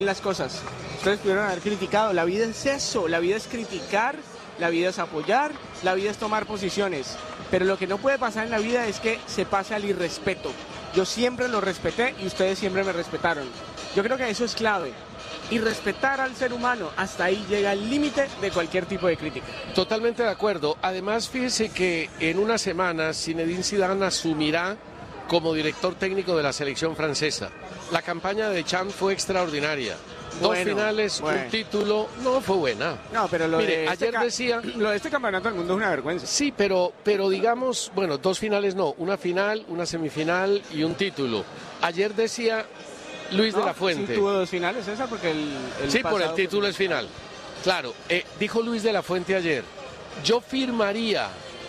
las cosas. Ustedes pudieron haber criticado, la vida es eso, la vida es criticar, la vida es apoyar, la vida es tomar posiciones, pero lo que no puede pasar en la vida es que se pase al irrespeto. Yo siempre lo respeté y ustedes siempre me respetaron. Yo creo que eso es clave. Y respetar al ser humano, hasta ahí llega el límite de cualquier tipo de crítica. Totalmente de acuerdo. Además, fíjese que en unas semanas Zinedine Zidane asumirá como director técnico de la selección francesa. La campaña de Deschamps fue extraordinaria. Dos finales, un título, no fue buena. No, pero lo de este campeonato del mundo es una vergüenza. Sí, pero digamos, bueno, dos finales no, una final, una semifinal y un título. Ayer decía Luis de la Fuente. Sí tuvo dos finales, César, porque sí, por el título es final. Claro, dijo Luis de la Fuente ayer, yo firmaría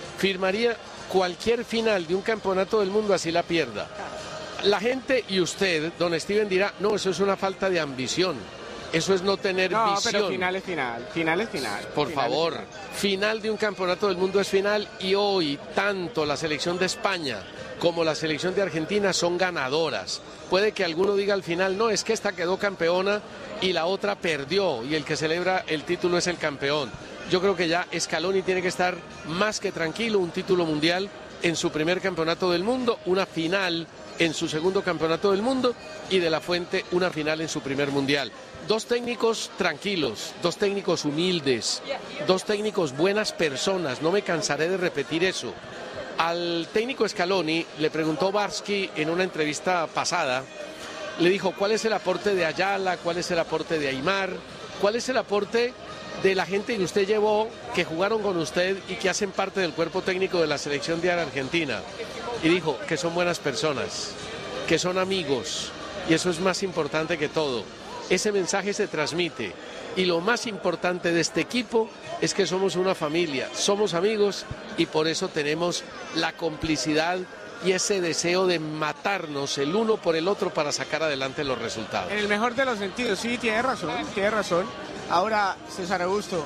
cualquier final de un campeonato del mundo así la pierda. La gente y usted, don Steven, dirá, no, eso es una falta de ambición, eso es no tener visión. No, pero final es final. Por favor, final de un campeonato del mundo es final y hoy tanto la selección de España como la selección de Argentina son ganadoras. Puede que alguno diga al final, no, es que esta quedó campeona y la otra perdió y el que celebra el título es el campeón. Yo creo que ya Scaloni tiene que estar más que tranquilo, un título mundial en su primer campeonato del mundo, una final en su segundo campeonato del mundo y de la Fuente una final en su primer mundial. Dos técnicos tranquilos, dos técnicos humildes, dos técnicos buenas personas, no me cansaré de repetir eso. Al técnico Scaloni le preguntó Barsky en una entrevista pasada, le dijo cuál es el aporte de Ayala, cuál es el aporte de Aimar, cuál es el aporte de la gente que usted llevó, que jugaron con usted y que hacen parte del cuerpo técnico de la selección de Argentina. Y dijo que son buenas personas, que son amigos, y eso es más importante que todo. Ese mensaje se transmite, y lo más importante de este equipo es que somos una familia, somos amigos, y por eso tenemos la complicidad y ese deseo de matarnos el uno por el otro para sacar adelante los resultados. En el mejor de los sentidos, sí, tiene razón. Ahora, César Augusto,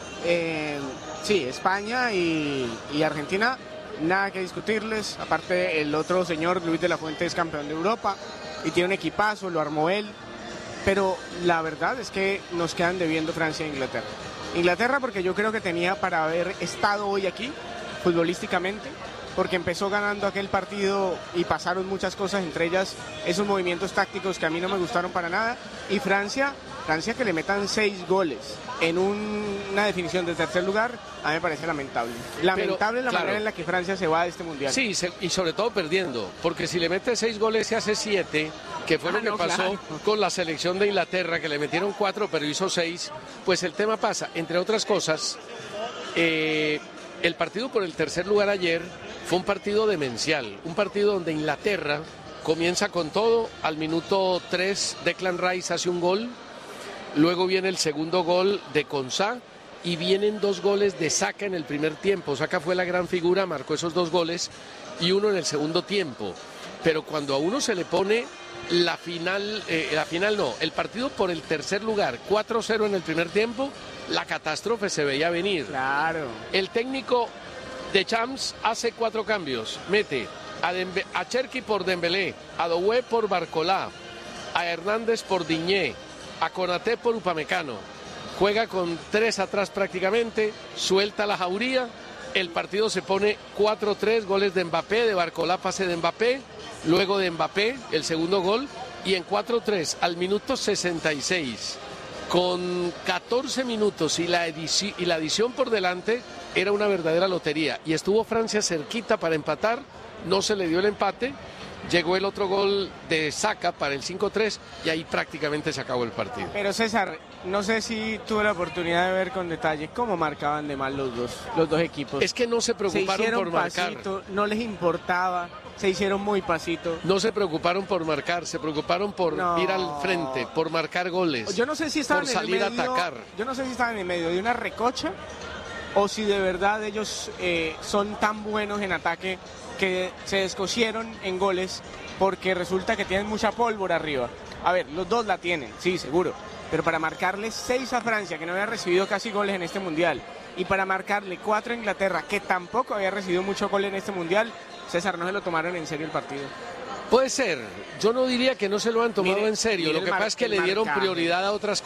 sí, España y Argentina, nada que discutirles. Aparte, el otro señor, Luis de la Fuente, es campeón de Europa y tiene un equipazo, lo armó él. Pero la verdad es que nos quedan debiendo Francia e Inglaterra. Inglaterra porque yo creo que tenía para haber estado hoy aquí, futbolísticamente, porque empezó ganando aquel partido y pasaron muchas cosas, entre ellas esos movimientos tácticos que a mí no me gustaron para nada. Y Francia que le metan 6 goles en una definición de tercer lugar, a mí me parece lamentable. Lamentable la manera en la que Francia se va de este mundial. Sí, y sobre todo perdiendo, porque si le mete 6 goles se hace 7, que fue lo que pasó con la selección de Inglaterra, que le metieron 4 pero hizo 6, pues el tema pasa, entre otras cosas, el partido por el tercer lugar ayer fue un partido demencial, un partido donde Inglaterra comienza con todo, al minuto 3 Declan Rice hace un gol, luego viene el segundo gol de Konsa y vienen 2 goles de Saka en el primer tiempo. Saka fue la gran figura, marcó esos 2 goles y uno en el segundo tiempo. Pero cuando a uno se le pone el partido por el tercer lugar, 4-0 en el primer tiempo, la catástrofe se veía venir. Claro. El técnico Deschamps hace 4 cambios, mete a Cherki por Dembélé, a Doué por Barcolá, a Hernández por Diñé, a Konaté por Upamecano, juega con 3 atrás prácticamente, suelta la jauría, el partido se pone 4-3, goles de Mbappé, de Barcolá pase de Mbappé, luego de Mbappé el segundo gol y en 4-3 al minuto 66, con 14 minutos y la adición por delante, era una verdadera lotería y estuvo Francia cerquita para empatar, no se le dio el empate. Llegó el otro gol de Saka para el 5-3 y ahí prácticamente se acabó el partido. Pero César, no sé si tuve la oportunidad de ver con detalle cómo marcaban de mal los dos equipos. Es que no se preocuparon por marcar. No les importaba, se hicieron muy pasito. No se preocuparon por marcar, se preocuparon por ir al frente, por marcar goles. Yo no sé si estaban por salir a atacar. Yo no sé si estaban en medio de una recocha o si de verdad ellos son tan buenos en ataque que se descosieron en goles porque resulta que tienen mucha pólvora arriba. A ver, los dos la tienen, sí, seguro, pero para marcarle 6 a Francia, que no había recibido casi goles en este mundial, y para marcarle 4 a Inglaterra, que tampoco había recibido mucho gol en este mundial, César, no se lo tomaron en serio el partido. Puede ser, yo no diría que no se lo han tomado en serio, mire lo que pasa es que el le dieron marcaje. prioridad a otras